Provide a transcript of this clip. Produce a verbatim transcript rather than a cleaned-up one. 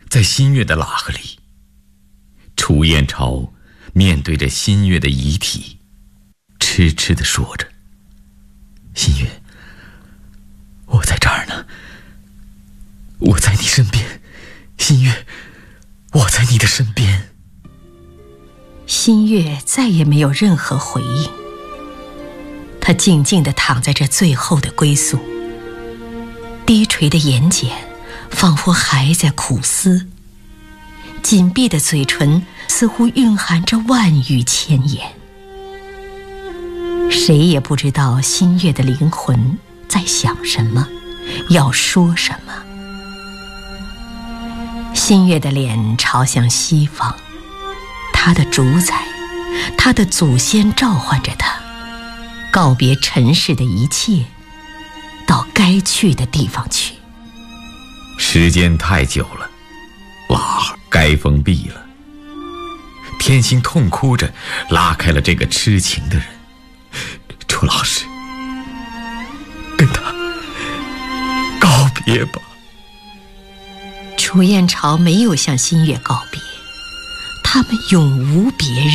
在新月的喇合里，楚燕朝面对着新月的遗体，痴痴地说着：“新月，我在这儿呢，我在你身边，新月，我在你的身边。” 新月再也没有任何回应，他静静地躺在这最后的归宿，低垂的眼睑仿佛还在苦思，紧闭的嘴唇似乎蕴含着万语千言。谁也不知道新月的灵魂在想什么，要说什么。新月的脸朝向西方，他的主宰，他的祖先召唤着他，告别尘世的一切，到该去的地方去。 时间太久了，喇合该封闭了。天心痛哭着拉开了这个痴情的人。楚老师，跟他告别吧。 楚燕朝没有向新月告别，他们永无别日。